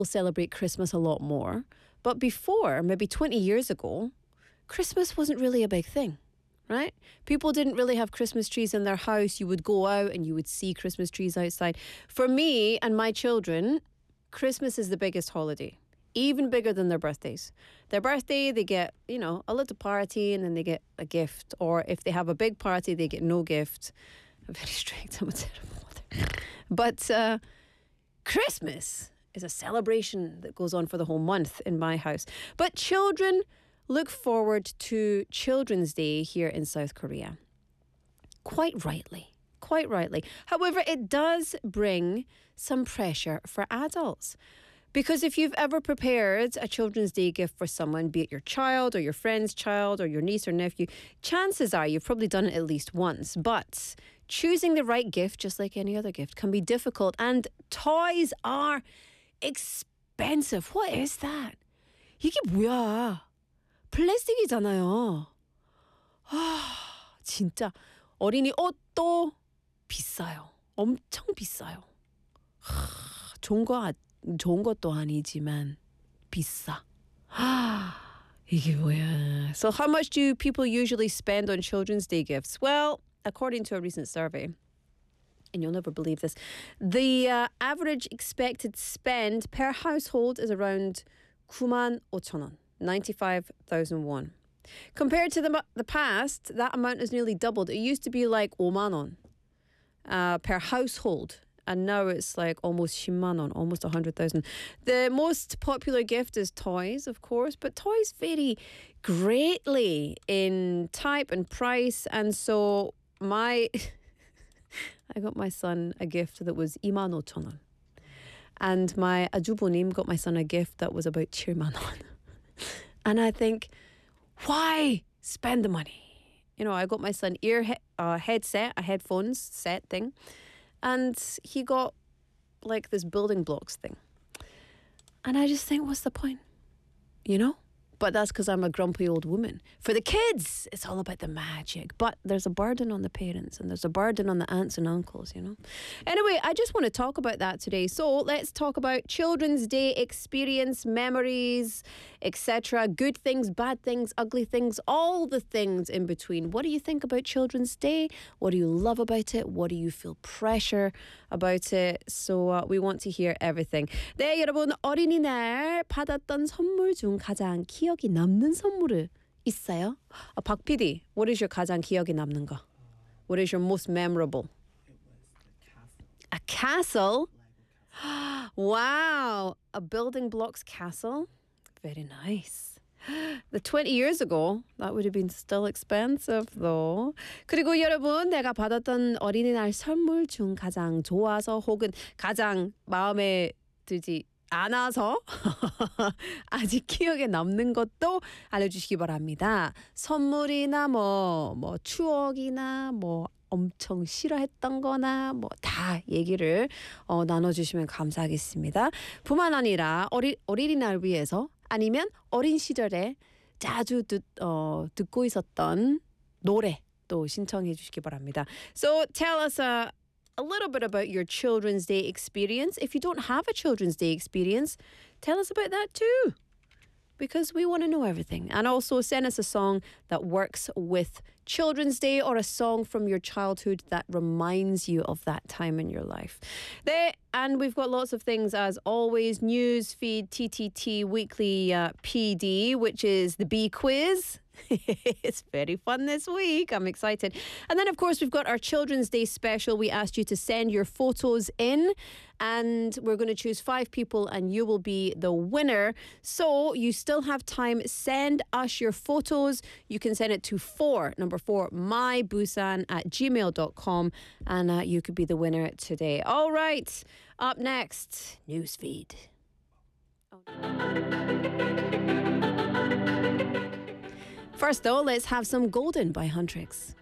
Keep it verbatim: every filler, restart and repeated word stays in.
will celebrate Christmas a lot more. But before, maybe twenty years ago, Christmas wasn't really a big thing, right? People didn't really have Christmas trees in their house. You would go out and you would see Christmas trees outside. For me and my children, Christmas is the biggest holiday, even bigger than their birthdays. Their birthday, they get, you know, a little party and then they get a gift. Or if they have a big party, they get no gift. I'm very strict. I'm a terrible mother. But uh, Christmas is a celebration that goes on for the whole month in my house. But children look forward to Children's Day here in South Korea. Quite rightly. Quite rightly. However, it does bring some pressure for adults. Because if you've ever prepared a Children's Day gift for someone, be it your child or your friend's child or your niece or nephew, chances are you've probably done it at least once. But choosing the right gift, just like any other gift, can be difficult. And toys are expensive. What is that? 이게 뭐야? 플라스틱이잖아요. 아, 진짜 어린이 옷도 비싸요. 엄청 비싸요. 하, 좋은 거 아, 좋은 것도 아니지만 비싸. 아, 이게 뭐야? So how much do people usually spend on Children's Day gifts? Well, according to a recent survey, and you'll never believe this, the uh, average expected spend per household is around 구만 오천 원, ninety-five thousand won. Compared to the the past, that amount has nearly doubled. It used to be like 오만 원 uh, per household. And now it's like almost 십만 원, almost one hundred thousand. The most popular gift is toys, of course, but toys vary greatly in type and price. And so my, I got my son a gift that was 이만 오천 원. And my 아주버님 got my son a gift that was about 칠만 원. And I think, why spend the money? You know, I got my son ear he- uh, headset, a headphones set thing. And he got like this building blocks thing. And I just think, what's the point? You know? But that's because I'm a grumpy old woman. For the kids, it's all about the magic. But there's a burden on the parents and there's a burden on the aunts and uncles, you know? Anyway, I just want to talk about that today. So let's talk about Children's Day experience, memories, et cetera. Good things, bad things, ugly things, all the things in between. What do you think about Children's Day? What do you love about it? What do you feel pressure about it? So uh, we want to hear everything. 네, 여러분, 어린이날 받았던 선물 중 가장 기억 기억이 남는 선물이 있어요? 아, 박 피디, what is your 가장 기억에 남는 거? What is your most memorable? It was the castle. A castle? Lego castle. Wow, a building blocks castle? Very nice. The twenty years ago, that would have been still expensive though. 그리고 여러분, 내가 받았던 어린이날 선물 중 가장 좋아서 혹은 가장 마음에 들지 않아서 아직 기억에 남는 것도 알려주시기 바랍니다. 선물이나 뭐, 뭐 추억이나 뭐 엄청 싫어했던 거나 뭐 다 얘기를 어, 나눠주시면 감사하겠습니다. 뿐만 아니라 어리, 어린이날 위해서 아니면 어린 시절에 자주 듣, 어, 듣고 있었던 노래 또 신청해 주시기 바랍니다. So tell us a a little bit about your Children's Day experience. If you don't have a Children's Day experience, tell us about that too, because we want to know everything. And also send us a song that works with Children's Day or a song from your childhood that reminds you of that time in your life. There, and we've got lots of things as always. News feed, T T T weekly uh, P D, which is the B quiz. It's very fun this week. I'm excited. And then, of course, we've got our Children's Day special. We asked you to send your photos in, and we're going to choose five people, and you will be the winner. So you still have time. Send us your photos. You can send it to four, number four, mybusan at gmail dot com, and uh, you could be the winner today. All right. Up next, newsfeed. First, though, let's have some Golden by Huntrix.